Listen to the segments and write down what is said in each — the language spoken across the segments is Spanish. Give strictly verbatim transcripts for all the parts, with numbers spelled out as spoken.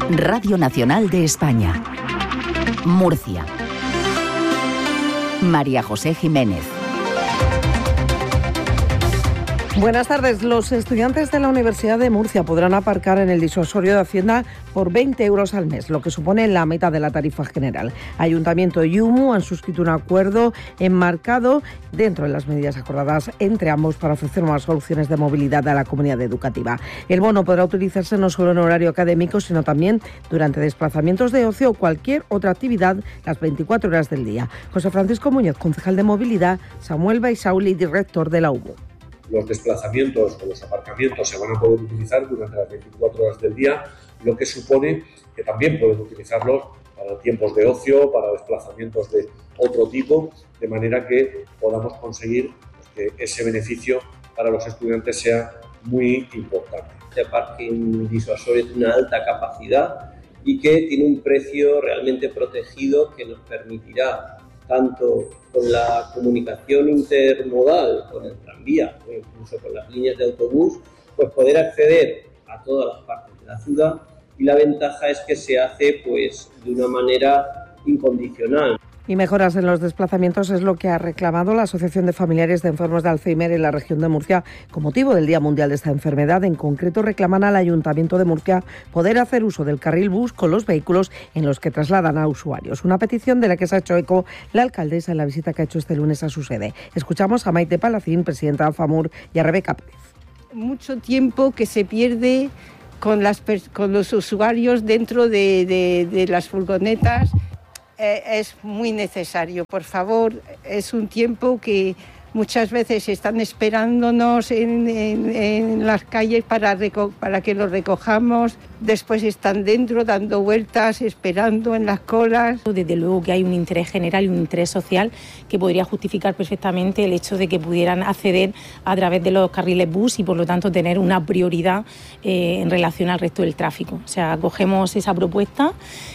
Radio Nacional de España. Murcia. María José Jiménez. Buenas tardes. Los estudiantes de la Universidad de Murcia podrán aparcar en el disuasorio de Hacienda por veinte euros al mes, lo que supone la mitad de la tarifa general. Ayuntamiento y U M U han suscrito un acuerdo enmarcado dentro de las medidas acordadas entre ambos para ofrecer nuevas soluciones de movilidad a la comunidad educativa. El bono podrá utilizarse no solo en horario académico, sino también durante desplazamientos de ocio o cualquier otra actividad las veinticuatro horas del día. José Francisco Muñoz, concejal de Movilidad, Samuel Baisauli, director de la U M U. Los desplazamientos o los aparcamientos se van a poder utilizar durante las veinticuatro horas del día, lo que supone que también pueden utilizarlos para tiempos de ocio, para desplazamientos de otro tipo, de manera que podamos conseguir que ese beneficio para los estudiantes sea muy importante. Este parking disuasorio tiene una alta capacidad y que tiene un precio realmente protegido que nos permitirá, tanto con la comunicación intermodal, con el tranvía o incluso con las líneas de autobús, pues poder acceder a todas las partes de la ciudad, y la ventaja es que se hace pues de una manera incondicional. Y mejoras en los desplazamientos es lo que ha reclamado la Asociación de Familiares de Enfermos de Alzheimer en la región de Murcia con motivo del Día Mundial de esta enfermedad. En concreto, reclaman al Ayuntamiento de Murcia poder hacer uso del carril bus con los vehículos en los que trasladan a usuarios. Una petición de la que se ha hecho eco la alcaldesa en la visita que ha hecho este lunes a su sede. Escuchamos a Maite Palacín, presidenta de AFAMUR, y a Rebeca Pérez. Mucho tiempo que se pierde con, las, con los usuarios dentro de, de, de las furgonetas. Eh, es muy necesario, por favor. Es un tiempo que muchas veces están esperándonos en, en, en las calles para, reco- para que los recojamos. Después están dentro dando vueltas, esperando en las colas. Desde luego que hay un interés general y un interés social que podría justificar perfectamente el hecho de que pudieran acceder a través de los carriles bus y por lo tanto tener una prioridad eh, en relación al resto del tráfico. O sea, cogemos esa propuesta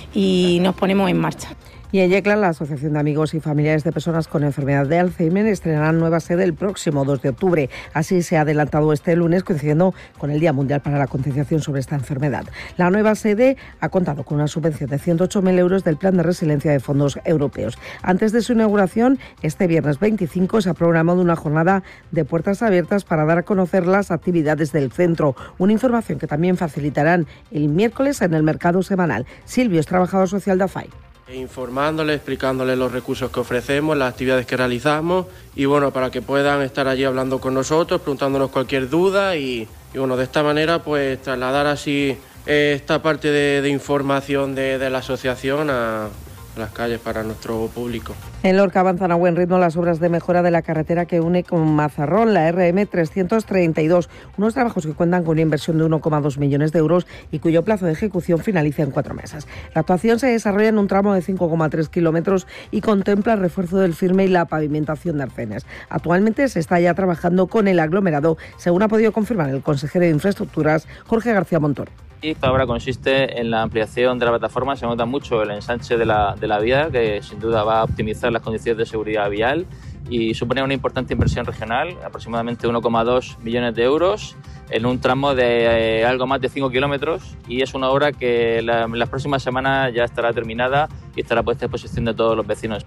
y nos ponemos en marcha. Y en Yecla, la Asociación de Amigos y Familiares de Personas con Enfermedad de Alzheimer estrenará nueva sede el próximo dos de octubre. Así se ha adelantado este lunes, coincidiendo con el Día Mundial para la Concienciación sobre esta enfermedad. La nueva sede ha contado con una subvención de ciento ocho mil euros del Plan de Resiliencia de Fondos Europeos. Antes de su inauguración, este viernes veinticinco, se ha programado una jornada de puertas abiertas para dar a conocer las actividades del centro. Una información que también facilitarán el miércoles en el mercado semanal. Silvio es trabajador social de A F A I. Informándoles, explicándoles los recursos que ofrecemos, las actividades que realizamos y bueno, para que puedan estar allí hablando con nosotros, preguntándonos cualquier duda y, y bueno, de esta manera pues trasladar así eh, esta parte de, de información de, de la asociación a las calles para nuestro público. En Lorca avanzan a buen ritmo las obras de mejora de la carretera que une con Mazarrón, la R M trescientos treinta y dos, unos trabajos que cuentan con una inversión de uno coma dos millones de euros y cuyo plazo de ejecución finaliza en cuatro meses. La actuación se desarrolla en un tramo de cinco coma tres kilómetros y contempla el refuerzo del firme y la pavimentación de arcenes. Actualmente se está ya trabajando con el aglomerado, según ha podido confirmar el consejero de Infraestructuras, Jorge García Montoro. Esta obra consiste en la ampliación de la plataforma. Se nota mucho el ensanche de la, de la vía, que sin duda va a optimizar las condiciones de seguridad vial y supone una importante inversión regional, aproximadamente uno coma dos millones de euros, en un tramo de eh, algo más de cinco kilómetros, y es una obra que la, en las próximas semanas ya estará terminada y estará puesta a disposición de todos los vecinos.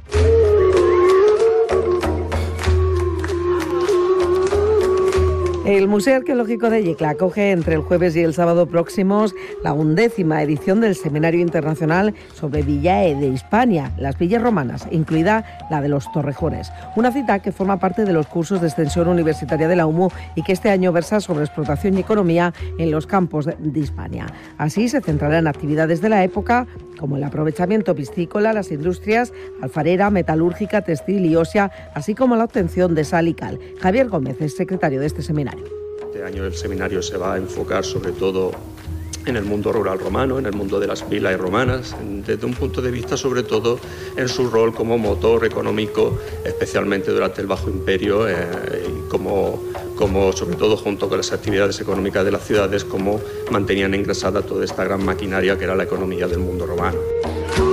El Museo Arqueológico de Yecla acoge entre el jueves y el sábado próximos la undécima edición del Seminario Internacional sobre Villae de Hispania, las villas romanas, incluida la de los Torrejones. Una cita que forma parte de los cursos de extensión universitaria de la U M U y que este año versa sobre explotación y economía en los campos de Hispania. Así se centrará en actividades de la época como el aprovechamiento piscícola, las industrias alfarera, metalúrgica, textil y ósea, así como la obtención de sal y cal. Javier Gómez es secretario de este seminario. Este año el seminario se va a enfocar sobre todo en el mundo rural romano, en el mundo de las vilas romanas, desde un punto de vista sobre todo en su rol como motor económico, especialmente durante el Bajo Imperio, eh, y como, como sobre todo junto con las actividades económicas de las ciudades, como mantenían ingresada toda esta gran maquinaria que era la economía del mundo romano.